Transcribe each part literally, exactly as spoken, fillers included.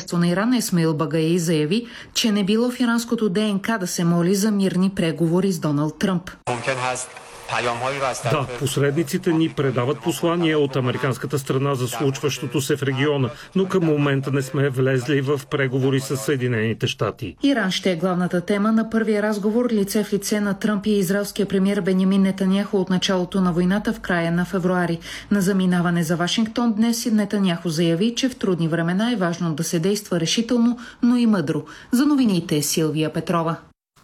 министър на Иран Исмаил Багаи заяви, че не било в иранското ДНК да се моли за мирни преговори с Доналд Тръмп. Да, посредниците ни предават послания от американската страна за случващото се в региона, но към момента не сме влезли в преговори с Съединените щати. Иран ще е главната тема на първия разговор лице в лице на Тръмп и израелския премиер Бенямин Нетаняху от началото на войната в края на февруари. На заминаване за Вашингтон днес Нетаняху заяви, че в трудни времена е важно да се действа решително, но и мъдро. За новините Силвия Петрова.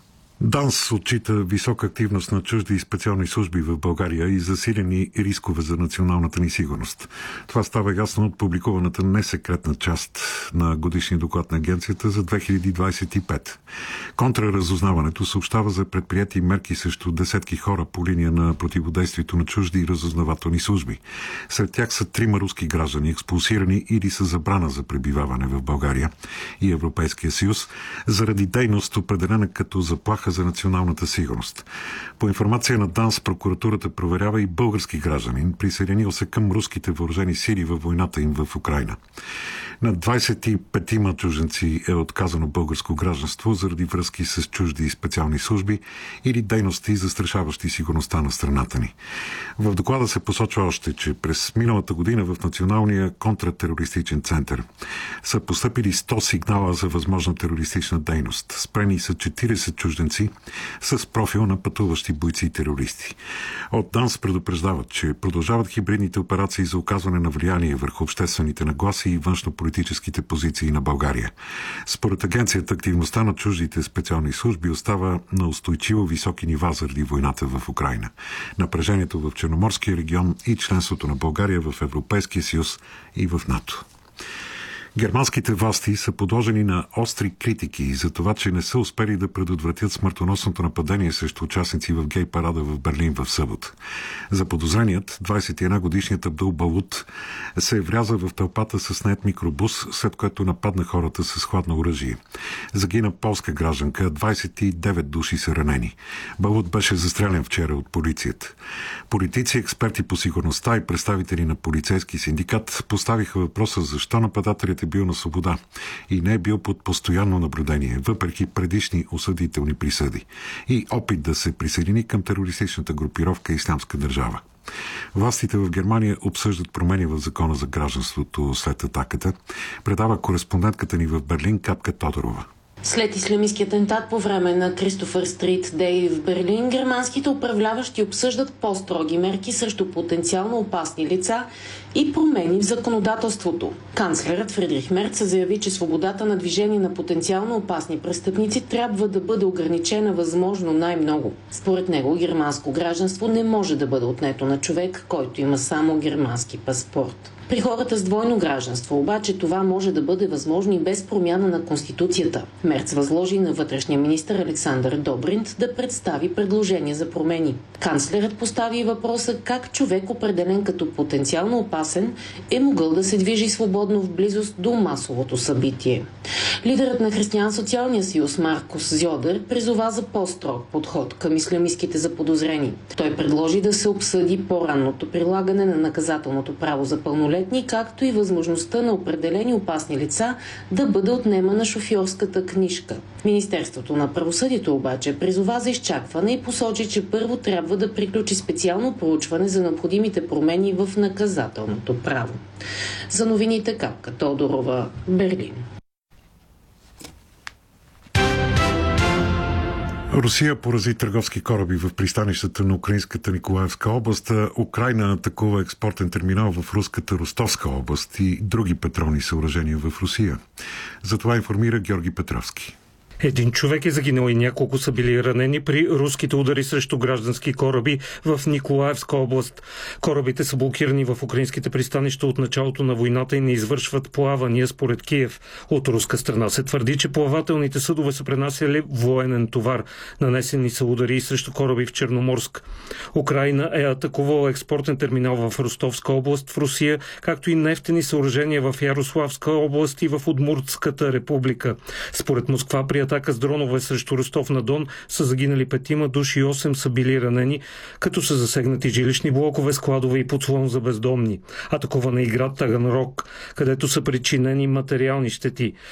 ДАНС отчита висока активност на чужди и специални служби в България и засилени рискове за националната ни сигурност. Това става ясно от публикуваната несекретна част на годишния доклад на агенцията за две хиляди двадесет и пета. Контраразузнаването съобщава за предприети мерки срещу десетки хора по линия на противодействието на чужди и разузнавателни служби. Сред тях са трима руски граждани, експулсирани или са забрана за пребиваване в България и Европейския съюз заради дейност, определена като заплаха за националната сигурност. По информация на ДАНС, прокуратурата проверява и български гражданин, присъединил се към руските въоръжени сили във войната им в Украйна. На двадесет и петима чужденци е отказано българско гражданство заради връзки с чужди и специални служби или дейности, застрашаващи сигурността на страната ни. В доклада се посочва още, че през миналата година в Националния контратерористичен център са постъпили сто сигнала за възможна терористична дейност. Спрени са четиридесет чужденци с профил на пътуващи бойци и терористи. От ДАНС предупреждават, че продължават хибридните операции за оказване на влияние върху обществените нагласи и външнополитическите позиции на България. Според агенцията, активността на чуждите специални служби остава на устойчиво високи нива заради войната в Украйна, напрежението в Черноморския регион и членството на България в Европейския съюз и в НАТО. Германските власти са подложени на остри критики за това, че не са успели да предотвратят смъртоносното нападение срещу участници в гей парада в Берлин в събота. Заподозреният двадесет и една годишният Абдул Балут се вряза в тълпата с нает микробус, след което нападна хората с хладно оръжие. Загина полска гражданка, двадесет и девет души са ранени. Балут беше застрелян вчера от полицията. Политици, експерти по сигурността и представители на полицейски синдикат поставиха въпроса защо нападателят е бил на свобода и не е бил под постоянно наблюдение, въпреки предишни осъдителни присъди и опит да се присъедини към терористичната групировка Ислямска държава. Властите в Германия обсъждат промени в закона за гражданството след атаката, предава кореспондентката ни в Берлин Капка Тодорова. След ислямистки атентат по време на Кристофър Стрит Дей в Берлин, германските управляващи обсъждат по-строги мерки срещу потенциално опасни лица и промени в законодателството. Канцлерът Фридрих Мерц заяви, че свободата на движение на потенциално опасни престъпници трябва да бъде ограничена възможно най-много. Според него германско гражданство не може да бъде отнето на човек, който има само германски паспорт. При хората с двойно гражданство обаче това може да бъде възможно и без промяна на Конституцията. Мерц възложи на вътрешния министър Александър Добринт да представи предложения за промени. Канцлерът постави и въпроса как човек, определен като потенциално опасен, е могъл да се движи свободно в близост до масовото събитие. Лидерът на Християн-социалния съюз Маркус Зьодер призова за по-строг подход към ислямистските заподозрени. Той предложи да се обсъди по-ранното прилагане на наказателното право за пълнолетни, както и възможността на определени опасни лица да бъде отнемана шофьорската книжка. Министерството на правосъдието обаче призова за изчакване и посочи, че първо трябва да приключи специално проучване за необходимите промени в наказателното право. За новините Капка Тодорова, Берлин. Русия порази търговски кораби в пристанищата на украинската Николаевска област. Украйна атакува експортен терминал в руската Ростовска област и други петролни съоръжения в Русия. За това информира Георги Петровски. Един човек е загинал и няколко са били ранени при руските удари срещу граждански кораби в Николаевска област. Корабите са блокирани в украинските пристанища от началото на войната и не извършват плавания според Киев. От руска страна се твърди, че плавателните съдове са пренасяли военен товар. Нанесени са удари и срещу кораби в Черноморск. Украйна е атакувала експортен терминал в Ростовска област в Русия, както и нефтени съоръжения в Ярославска област и в Удмуртската република. Според Москва, при атака с дронове срещу Ростов-на-Дон са загинали петима души и осем са били ранени, като са засегнати жилищни блокове, складове и подслон за бездомни. Атакувана и град Таганрог, където са причинени материални щети.